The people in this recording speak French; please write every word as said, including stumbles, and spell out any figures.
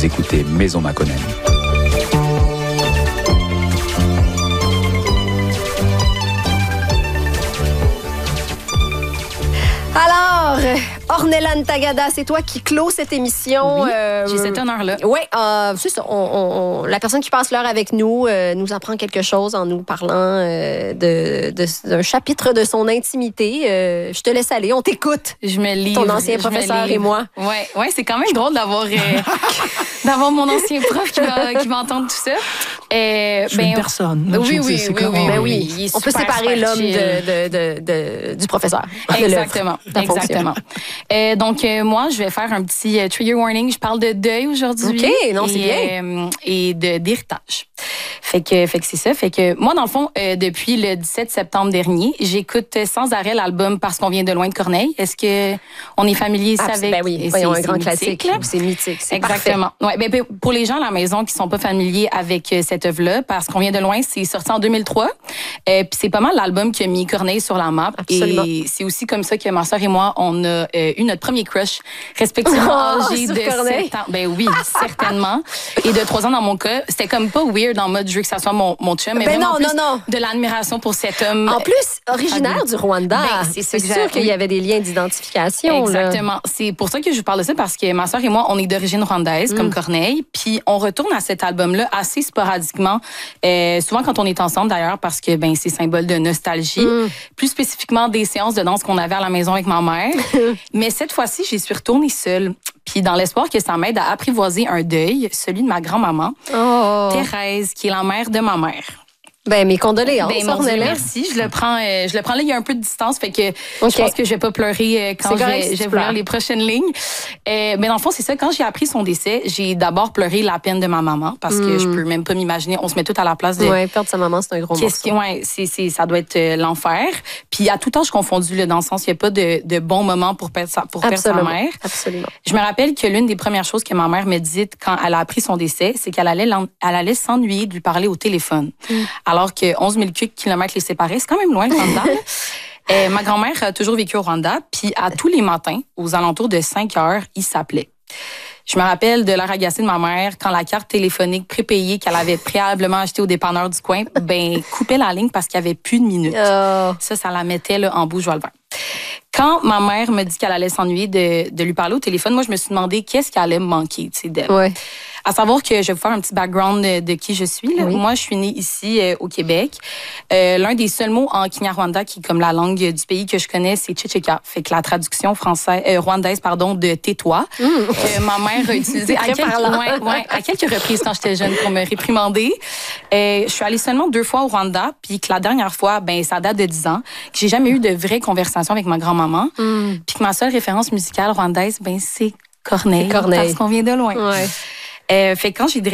Vous écoutez Maison Makonnen. Alors, Ornelan Tagada, c'est toi qui clôt cette émission. Oui, euh, j'ai cet honneur-là. Oui, euh, c'est ça. On, on, on, la personne qui passe l'heure avec nous euh, nous apprend quelque chose en nous parlant euh, de, de, d'un chapitre de son intimité. Euh, je te laisse aller, on t'écoute. Je me livre. Ton ancien professeur et moi. Oui, ouais, c'est quand même drôle d'avoir, euh, d'avoir mon ancien prof qui va, qui va entendre tout ça. Euh, je suis ben, une personne. Oui, oui, oui, oui, oui, ben oui. On peut séparer l'homme de, de, de, de, du professeur. Exactement. Exactement. Euh, donc, euh, moi, je vais faire un petit euh, trigger warning. Je parle de deuil aujourd'hui. OK, non, c'est et, bien. Euh, et de, d'héritage. Fait que, fait que c'est ça. Fait que moi, dans le fond, euh, depuis le dix-sept septembre dernier, j'écoute sans arrêt l'album Parce qu'on vient de loin de Corneille. Est-ce que on est familier ah, avec? Ben oui, voyons, un grand mythique, classique. Là. C'est mythique, c'est exactement. Ouais, ben, pour les gens à la maison qui sont pas familiers avec cette œuvre-là, Parce qu'on vient de loin, c'est sorti en deux mille trois. Euh, puis c'est pas mal l'album qui a mis Corneille sur la map. Absolument. Et c'est aussi comme ça que ma sœur et moi, on a euh, eu notre premier crush, respectivement oh, âgés de sept ans. Ben oui, certainement. Et de trois ans dans mon cas. C'était comme pas weird en mode je veux que ça soit mon, mon chum, mais ben vraiment non, plus non, non. de l'admiration pour cet homme. En plus, originaire du Rwanda. Ben, c'est c'est sûr qu'il y avait des liens d'identification. Exactement. Là. C'est pour ça que je vous parle de ça, parce que ma sœur et moi, on est d'origine rwandaise, mm. comme Corneille, puis on retourne à cet album-là assez sporadiquement, euh, souvent quand on est ensemble d'ailleurs, parce que ben c'est symbole de nostalgie, mm. plus spécifiquement des séances de danse qu'on avait à la maison avec ma mère. Mais cette fois-ci, j'y suis retournée seule. Puis dans l'espoir que ça m'aide à apprivoiser un deuil, celui de ma grand-maman, oh. Thérèse, qui est la mère de ma mère. Ben mes condoléances. Ben, mon Dieu, merci. Je le prends, euh, je le prends là. Il y a un peu de distance, fait que okay. je pense que je vais pas pleurer euh, quand correct, je vais, si je vais lire les prochaines lignes. Euh, mais dans le fond, c'est ça. Quand j'ai appris son décès, j'ai d'abord pleuré la peine de ma maman, parce mm. que je peux même pas m'imaginer. On se met tout à la place de. Ouais, perdre sa maman, c'est un gros morceau. Ouais, c'est, c'est, ça doit être euh, l'enfer. Puis à tout âge confondu, là, dans le sens, il y a pas de, de bons moments pour perdre sa, pour perdre sa mère. Absolument. Je me rappelle que l'une des premières choses que ma mère me dit quand elle a appris son décès, c'est qu'elle allait, elle allait s'ennuyer de lui parler au téléphone, mm. alors que onze mille kilomètres les séparer, c'est quand même loin le Rwanda. euh, ma grand-mère a toujours vécu au Rwanda, puis à tous les matins, aux alentours de cinq heures, il s'appelait. Je me rappelle de l'air agacé de ma mère quand la carte téléphonique prépayée qu'elle avait préalablement achetée au dépanneur du coin, ben coupait la ligne parce qu'il n'y avait plus de minutes. Oh. Ça, ça la mettait là, en bouche joie le vent. Quand ma mère me dit qu'elle allait s'ennuyer de, de lui parler au téléphone, moi, je me suis demandé qu'est-ce qui allait me manquer, tu sais, d'elle. Ouais. À savoir que je vais vous faire un petit background de, de qui je suis. Là. Oui. Moi, je suis née ici euh, au Québec. Euh, l'un des seuls mots en Kinyarwanda, qui est comme la langue du pays que je connais, c'est Chichika. Fait que la traduction française, euh, rwandaise, pardon, de tais-toi. Mm. Euh, ma mère a utilisé à quelques, ouais, ouais, à quelques reprises quand j'étais jeune pour me réprimander. Euh, je suis allée seulement deux fois au Rwanda, puis que la dernière fois, ben ça date de dix ans, que j'ai jamais eu de vraie conversation avec ma grand-maman. Mm. Puis que ma seule référence musicale rwandaise, ben c'est Corneille, Corneille. Parce qu'on vient de loin. Ouais. Euh, fait que quand j'ai